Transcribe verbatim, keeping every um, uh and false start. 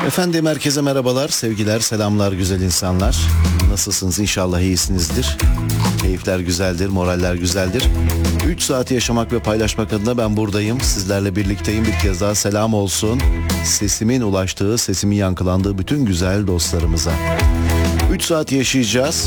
Efendim herkese merhabalar, sevgiler, selamlar güzel insanlar. Nasılsınız? İnşallah iyisinizdir. Keyifler güzeldir, moraller güzeldir. üç saati yaşamak ve paylaşmak adına ben buradayım. Sizlerle birlikteyim. Bir kez daha selam olsun. Sesimin ulaştığı, sesimin yankılandığı bütün güzel dostlarımıza. üç saat yaşayacağız.